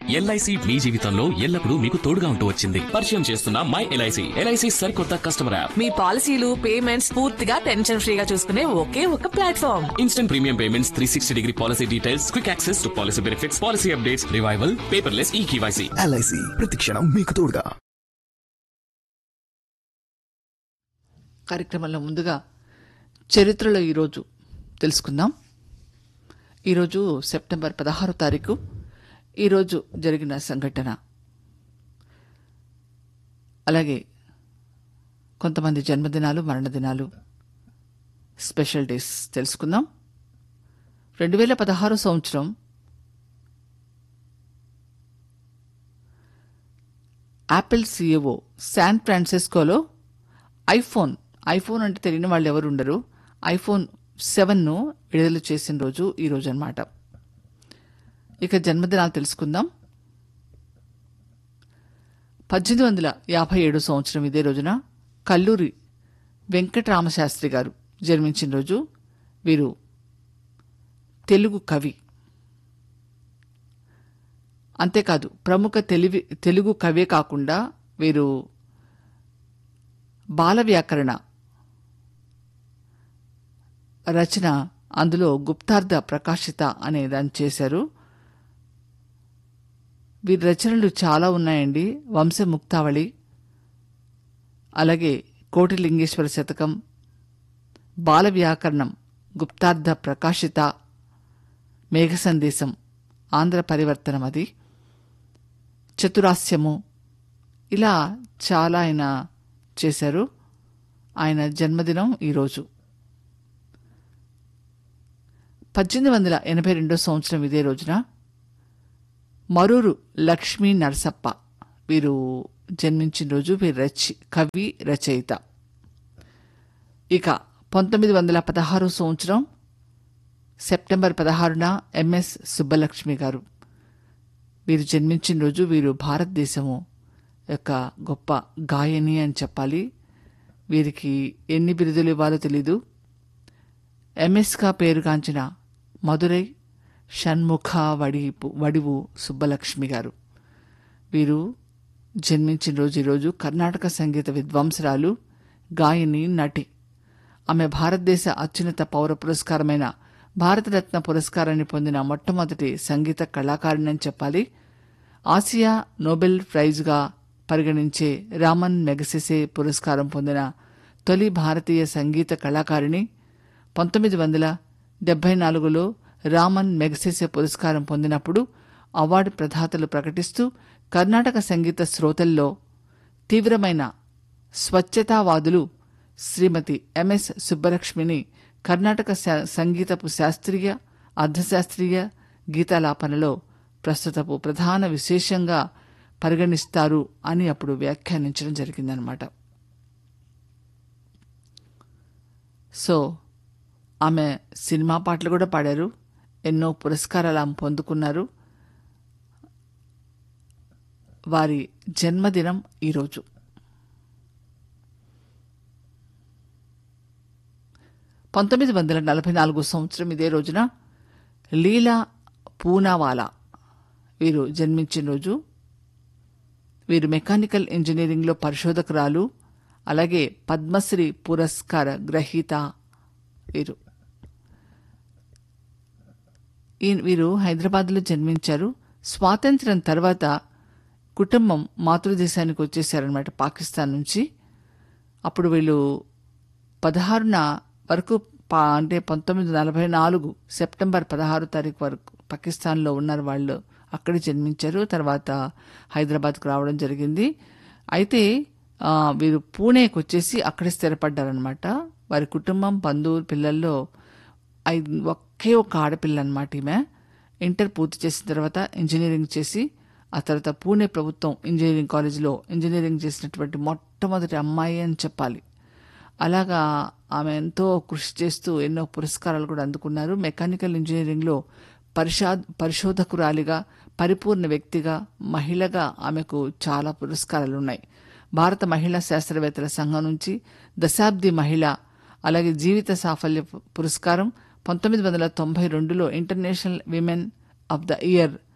LIC మీ జీవితంలో ఎల్లప్పుడూ మీకు తోడుగా ఉంటూ వచ్చింది. పరిచయం చేస్తున్న మై ఎల్ఐసి. ఎల్ఐసి సరికొత్త కస్టమర్ యాప్. మీ పాలసీలు పేమెంట్స్ పూర్తిగా టెన్షన్ ఫ్రీగా చూసుకునే ఒకే ఒక platform. Instant premium payments, 360-degree policy details, quick access to policy benefits, policy updates, revival, paperless eKYC. LIC ప్రతిక్షణం మీకు తోడుగా. కార్యక్రమంలో ముందుగా చరిత్రలో ఈరోజు తెలుసుకుందాం. ఈరోజు సెప్టెంబర్ 16 తారీఖు. ఈరోజు జరిగిన సంఘటన, అలాగే కొంతమంది జన్మదినాలు, మరణదినాలు, స్పెషల్ డేస్ తెలుసుకుందాం. 2016 సంవత్సరం యాపిల్ CEO శాన్ ఫ్రాన్సిస్కోలో ఐఫోన్ అంటే తెలియని వాళ్ళు ఎవరు ఉండరు, iPhone 7ను విడుదల చేసిన రోజు ఈరోజు అన్నమాట. ఇక జన్మదినాలు తెలుసుకుందాం. 1857 సంవత్సరం ఇదే రోజున కల్లూరి వెంకటరామశాస్త్రి గారు జన్మించిన రోజు. వీరు తెలుగు కవి, అంతేకాదు ప్రముఖ తెలుగు కవే కాకుండా వీరు బాల వ్యాకరణ రచన, అందులో గుప్తార్థ ప్రకాశిత అనే దాన్ని చేశారు. వీరి రచనలు చాలా ఉన్నాయండి. వంశముక్తావళి, అలాగే కోటిలింగేశ్వర శతకం, బాల వ్యాకరణం, గుప్తార్థ ప్రకాశిత, మేఘ సందేశం, ఆంధ్ర పరివర్తనం, అది చతురాస్యము, ఇలా చాలా ఆయన చేశారు. ఆయన జన్మదినం ఈరోజు. 1882 సంవత్సరం ఇదే రోజున మరూరు లక్ష్మీ నరసప్ప వీరు జన్మించిన రోజు. వీరు కవి, రచయిత. ఇక 1916 సంవత్సరం సెప్టెంబర్ 16న MS సుబ్బలక్ష్మి గారు వీరు జన్మించిన రోజు. వీరు భారతదేశము యొక్క గొప్ప గాయని అని చెప్పాలి. వీరికి ఎన్ని బిరుదులు ఇవ్వాలో తెలీదు. ఎంఎస్గా పేరుగాంచిన మధురై షణ్ముఖ వడివు సుబ్బలక్ష్మి గారు వీరు జన్మించిన రోజు ఈరోజు. కర్ణాటక సంగీత విద్వాంసరాలు, గాయని, నటి. ఆమె భారతదేశ అత్యున్నత పౌర పురస్కారమైన భారతరత్న పురస్కారాన్ని పొందిన మొట్టమొదటి సంగీత కళాకారిణి అని చెప్పాలి. ఆసియా నోబెల్ ప్రైజ్గా పరిగణించే రామన్ మెగసెసే పురస్కారం పొందిన తొలి భారతీయ సంగీత కళాకారిణి. 1974లో రామన్ మెగసెసే పురస్కారం పొందినప్పుడు అవార్డు ప్రదాతలు ప్రకటిస్తూ కర్ణాటక సంగీత శ్రోతల్లో తీవ్రమైన స్వచ్ఛతావాదులు శ్రీమతి MS సుబ్బలక్ష్మిని కర్ణాటక సంగీతపు శాస్త్రీయ, అర్ధశాస్త్రీయ గీతాలాపనలో ప్రస్తుతపు ప్రధాన విశేషంగా పరిగణిస్తారు అని అప్పుడు వ్యాఖ్యానించడం జరిగిందనమాట. సో ఆమె సినిమా పాటలు కూడా పాడారు. ఎన్నో పురస్కారాలు ఆమె పొందుకున్నారు. వారి జన్మదినం ఈరోజు. 1944 సంవత్సరం ఇదే రోజున లీలా పూనావాలా వీరు జన్మించిన రోజు. వీరు మెకానికల్ ఇంజనీరింగ్లో పరిశోధకురాలు, అలాగే పద్మశ్రీ పురస్కార గ్రహీత. వీరు హైదరాబాద్లో జన్మించారు. స్వాతంత్ర్యం తర్వాత కుటుంబం మాతృదేశానికి వచ్చేసారనమాట, పాకిస్తాన్ నుంచి. అప్పుడు వీళ్ళు 16న వరకు అంటే 1944 సెప్టెంబర్ 16 తారీఖు వరకు పాకిస్తాన్లో ఉన్నారు వాళ్ళు. అక్కడే జన్మించారు. తర్వాత హైదరాబాద్కు రావడం జరిగింది. అయితే వీరు పూణేకి వచ్చేసి అక్కడే స్థిరపడ్డారనమాట. వారి కుటుంబం, బంధువులు, పిల్లల్లో ఒకే ఒక ఆడపిల్ల అనమాట. ఈమె ఇంటర్ పూర్తి చేసిన తర్వాత ఇంజనీరింగ్ చేసి, ఆ తర్వాత పూణే ప్రభుత్వం ఇంజనీరింగ్ కాలేజీలో ఇంజనీరింగ్ చేసినటువంటి మొట్టమొదటి అమ్మాయి అని చెప్పాలి. అలాగా ఆమె ఎంతో కృషి చేస్తూ ఎన్నో పురస్కారాలు కూడా అందుకున్నారు. మెకానికల్ ఇంజనీరింగ్లో పరిశోధకురాలిగా, పరిపూర్ణ వ్యక్తిగా, మహిళగా ఆమెకు చాలా పురస్కారాలు ఉన్నాయి. భారత మహిళా శాస్త్రవేత్తల సంఘం నుంచి దశాబ్ది మహిళ, అలాగే జీవిత సాఫల్య పురస్కారం, 1992లో international women of the year